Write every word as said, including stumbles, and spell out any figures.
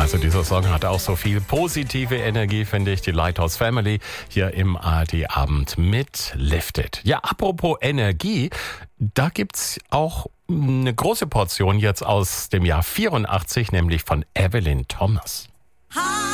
Also dieser Song hat auch so viel positive Energie, finde ich. Die Lighthouse Family hier im A R D-Abend mit Lifted. Ja, apropos Energie, da gibt's auch eine große Portion jetzt aus dem Jahr vierundachtzig, nämlich von Evelyn Thomas.